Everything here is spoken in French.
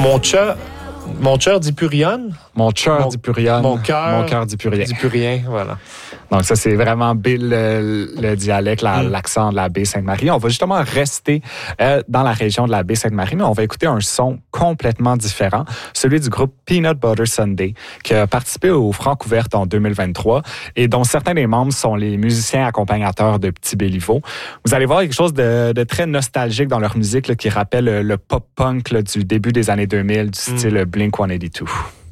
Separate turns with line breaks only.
Mon cœur dit plus rien.
Mon cœur dit plus rien.
Mon cœur
dit plus rien.
Dit plus rien, voilà.
Donc ça, c'est vraiment le dialecte, l'accent de la baie Sainte-Marie. On va justement rester dans la région de la baie Sainte-Marie, mais on va écouter un son complètement différent, celui du groupe Peanut Butter Sunday, qui a participé au Francouverte en 2023 et dont certains des membres sont les musiciens accompagnateurs de Petit Béliveau. Vous allez voir quelque chose de très nostalgique dans leur musique là, qui rappelle le pop-punk là, du début des années 2000, du style Blink-182.